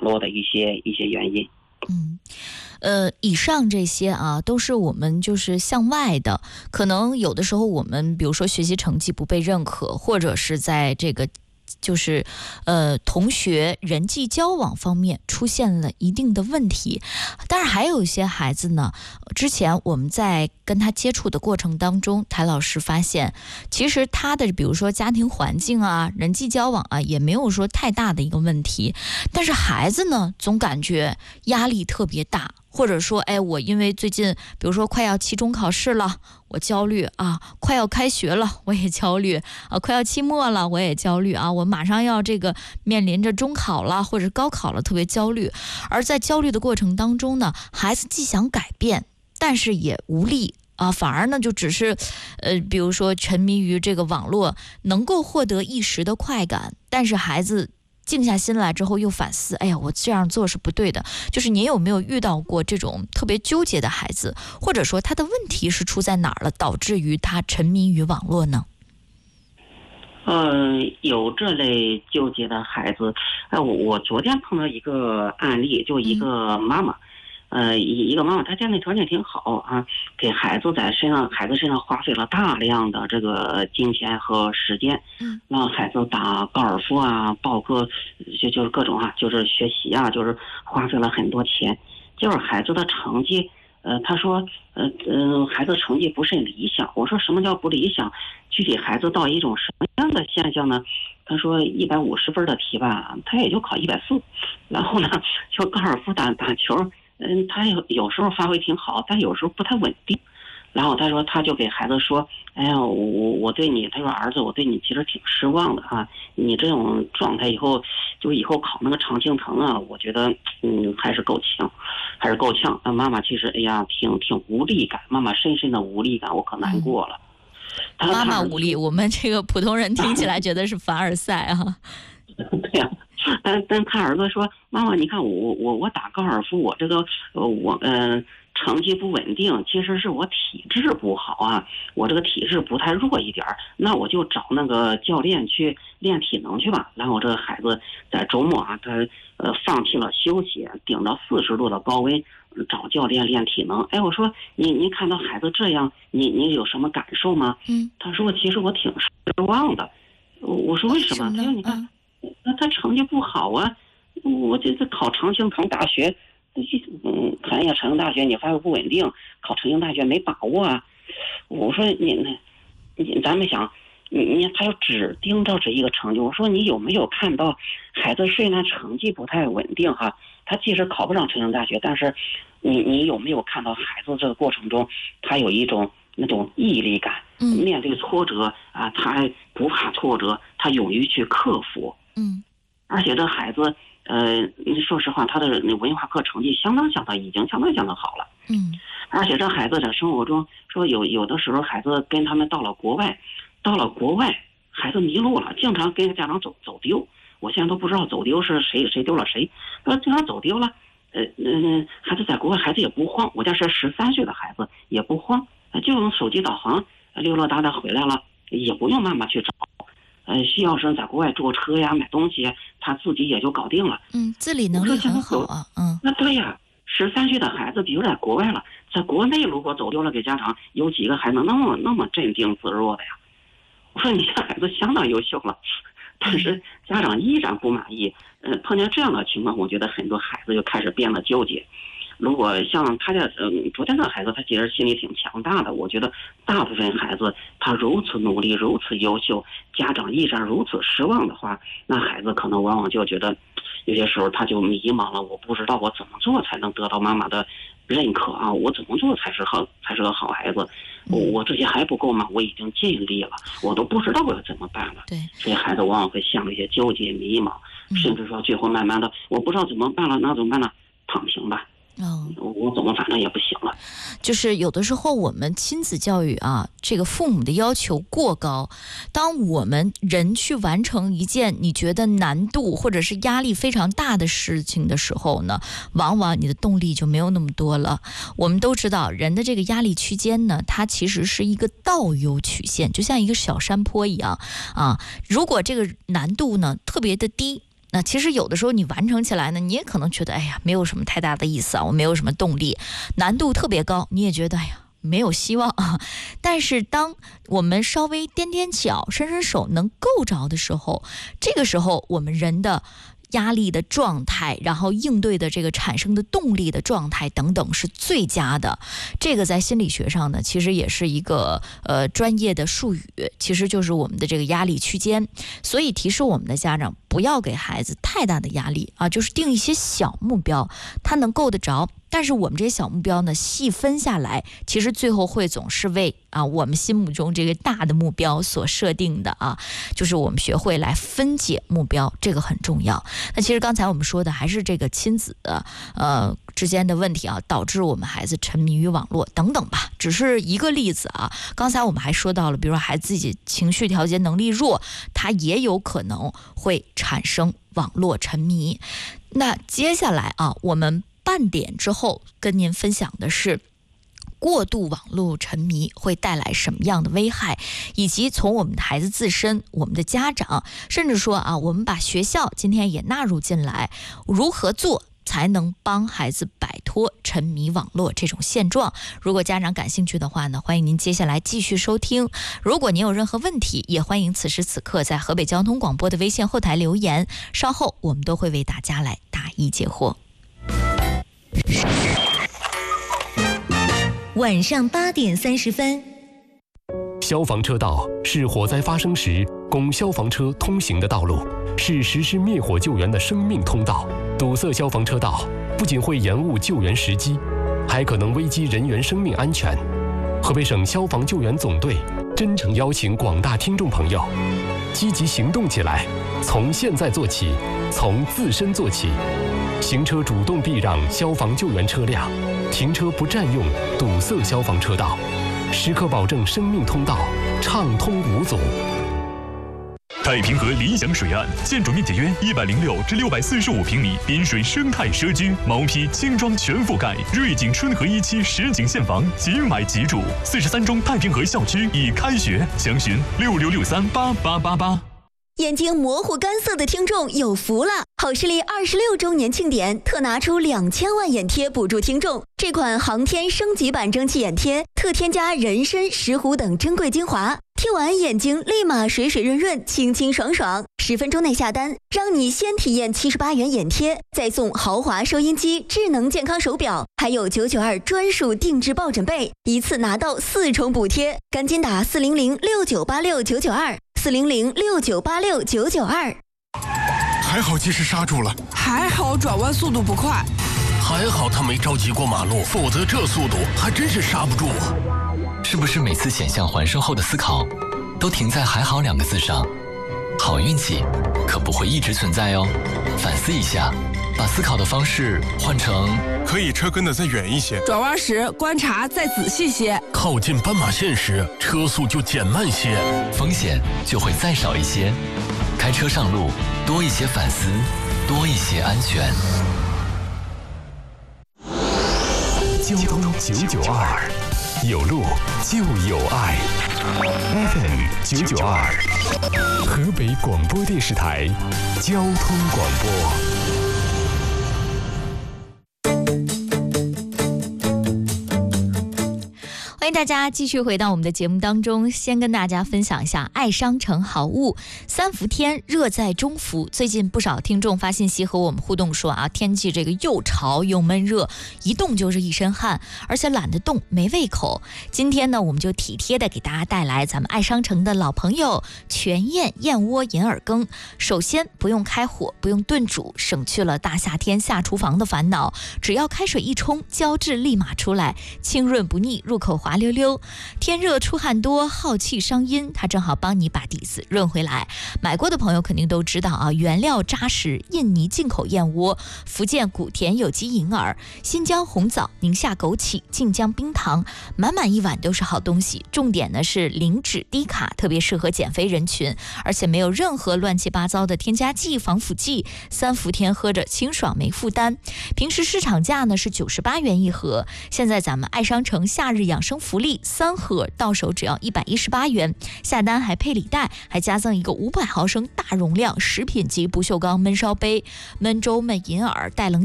络的一些原因。 以上这些啊，都是我们就是向外的，可能有的时候我们比如说学习成绩不被认可，或者是在这个就是同学人际交往方面出现了一定的问题。但是还有一些孩子呢，之前我们在跟他接触的过程当中，台老师发现其实他的比如说家庭环境啊、人际交往啊也没有说太大的一个问题，但是孩子呢总感觉压力特别大，或者说我因为最近比如说快要期中考试了我焦虑啊，快要开学了我也焦虑啊，快要期末了我也焦虑啊，我马上要这个面临着中考了或者高考了，特别焦虑。而在焦虑的过程当中呢，孩子既想改变，但是也无力啊，反而呢就只是比如说沉迷于这个网络，能够获得一时的快感，但是孩子静下心来之后又反思，哎呀，我这样做是不对的。就是您有没有遇到过这种特别纠结的孩子，或者说他的问题是出在哪儿了，导致于他沉迷于网络呢？ 有这类纠结的孩子。我昨天碰到一个案例，就一个妈妈，一个妈妈，她家庭条件挺好啊，给孩子孩子身上花费了大量的这个金钱和时间，让孩子打高尔夫啊，报课就是各种就是学习啊，就是花费了很多钱，就是孩子的成绩。他说，孩子成绩不甚理想。我说什么叫不理想？具体孩子到一种什么样的现象呢？他说150分的题吧，他也就考140。然后呢，就高尔夫打球，他有时候发挥挺好，但有时候不太稳定。然后他说，他就给孩子说，哎呀，我对你，他说儿子，我对你其实挺失望的啊，你这种状态以后考那个常青藤啊，我觉得还是够呛。妈妈其实哎呀挺无力感，妈妈深深的无力感，我可难过了。 妈妈无力，我们这个普通人听起来觉得是凡尔赛啊。 对呀，但他儿子说，妈妈，你看我打高尔夫，我这个成绩不稳定，其实是我体质不好啊，我这个体质不太弱一点，那我就找那个教练去练体能去吧。然后这个孩子在周末他放弃了休息，顶着40度的高温找教练练体能。我说您看到孩子这样，您有什么感受吗？他说其实我挺失望的。我说为什么？他说你看，他成绩不好啊，我这考常青藤大学。考上常青大学你发挥不稳定，考常青大学没把握啊。我说咱们想，他要只盯着这一个成绩。我说你有没有看到孩子虽然成绩不太稳定他即使考不上常青大学，但是你有没有看到孩子这个过程中他有一种那种毅力感，面对挫折啊，他不怕挫折，他勇于去克服。而且这孩子说实话，他的文化课成绩已经相当好了。而且这孩子在生活中说有的时候孩子跟他们到了国外，孩子迷路了，经常跟家长走丢。我现在都不知道走丢是谁丢了谁，经常走丢了。孩子在国外，孩子也不慌。我家是13岁的孩子，也不慌，就用手机导航，溜溜达达回来了，也不用妈妈去找。需要是在国外坐车呀、买东西，他自己也就搞定了。 自理能力很好啊。 那对呀，13岁的孩子，比如在国外了，在国内如果走丢了，给家长有几个还能那么镇定自若的呀？我说你这孩子相当优秀了，但是家长依然不满意。碰见这样的情况，我觉得很多孩子就开始变得纠结。如果像他家昨天的孩子，他其实心里挺强大的。我觉得大部分孩子他如此努力、如此优秀，家长依然如此失望的话，那孩子可能往往就觉得，有些时候他就迷茫了。我不知道我怎么做才能得到妈妈的认可啊？我怎么做才是个好孩子？我这些还不够吗？我已经尽力了，我都不知道我要怎么办了。 对， 所以孩子往往会陷入一些纠结、迷茫，甚至说最后慢慢的，我不知道怎么办了，那怎么办呢？躺平吧。我怎么反正也不行了。 就是有的时候我们亲子教育啊，这个父母的要求过高，当我们人去完成一件你觉得难度或者是压力非常大的事情的时候呢，往往你的动力就没有那么多了。我们都知道人的这个压力区间呢，它其实是一个倒 U 曲线，就像一个小山坡一样啊。如果这个难度呢特别的低， 那其实有的时候你完成起来呢，你也可能觉得哎呀没有什么太大的意思啊，我没有什么动力，难度特别高，你也觉得哎呀没有希望啊。但是当我们稍微踮踮脚伸伸手能够着的时候，这个时候我们人的压力的状态，然后应对的这个产生的动力的状态等等是最佳的。这个在心理学上呢，其实也是一个专业的术语，其实就是我们的这个压力区间。所以提示我们的家长不要给孩子太大的压力啊，就是定一些小目标，他能够得着。但是我们这些小目标呢，细分下来，其实最后会总是为我们心目中这个大的目标所设定的啊，就是我们学会来分解目标，这个很重要。那其实刚才我们说的还是这个亲子之间的问题啊，导致我们孩子沉迷于网络等等吧，只是一个例子啊。刚才我们还说到了，比如说孩子自己情绪调节能力弱，他也有可能会产生网络沉迷。那接下来我们半点之后跟您分享的是过度网络沉迷会带来什么样的危害，以及从我们的孩子自身，我们的家长，甚至说我们把学校今天也纳入进来，如何做才能帮孩子摆脱沉迷网络这种现状。如果家长感兴趣的话呢，欢迎您接下来继续收听。如果您有任何问题，也欢迎此时此刻在河北交通广播的微信后台留言，稍后我们都会为大家来答疑解惑。 晚上8点30分。 消防车道是火灾发生时供消防车通行的道路，是实施灭火救援的生命通道。堵塞消防车道不仅会延误救援时机，还可能危及人员生命安全。河北省消防救援总队真诚邀请广大听众朋友积极行动起来，从现在做起，从自身做起。行车主动避让消防救援车辆，停车不占用堵塞消防车道，时刻保证生命通道畅通无阻。 太平河理想水岸，建筑面积约106至645平米，滨水生态社区，毛坯轻装全覆盖，瑞景春河1期实景现房，即买即住。43中太平河校区已开学，详询66638888。 眼睛模糊干涩的听众有福了！好视力26周年庆典特拿出2000万眼贴补助听众。这款航天升级版蒸汽眼贴特添加人参、石斛等珍贵精华，贴完眼睛立马水水润润、清清爽爽。10分钟内下单，让你先体验78元眼贴，再送豪华收音机、智能健康手表，还有992专属定制抱枕被，一次拿到4重补贴。赶紧打400698699240069869992。 还好及时刹住了， 还好转弯速度不快， 还好他没着急过马路，否则这速度还真是刹不住啊！ 是不是每次险象环生后的思考都停在还好2个字上？好运气可不会一直存在哦，反思一下，把思考的方式换成可以车跟得再远一些， 转弯时观察再仔细些， 靠近斑马线时车速就减慢些， 风险就会再少一些。开车上路多一些反思，多一些安全。 交通992，有路就有爱。FM 992，河北广播电视台交通广播。 欢迎大家继续回到我们的节目当中，先跟大家分享一下爱商城好物3伏天热在中伏。最近不少听众发信息和我们互动说天气这个又潮又闷热，一动就是一身汗，而且懒得动，没胃口。今天呢，我们就体贴的给大家带来咱们爱商城的老朋友全燕燕窝银耳羹。首先不用开火，不用炖煮，省去了大夏天下厨房的烦恼，只要开水一冲，胶质立马出来，清润不腻，入口滑溜溜。天热出汗多，耗气伤阴，它正好帮你把底子润回来。买过的朋友肯定都知道原料扎实，印尼进口燕窝，福建古田有机银耳，新疆红枣，宁夏枸杞，晋江冰糖，满满一碗都是好东西。重点呢是零脂低卡，特别适合减肥人群，而且没有任何乱七八糟的添加剂、防腐剂，3伏天喝着清爽没负担。平时市场价呢是98元一盒，现在咱们爱商城夏日养生福利，3盒到手只要118元，下单还配礼袋，还加赠一个500毫升大容量食品级不锈钢焖烧杯，焖粥、焖银耳、带冷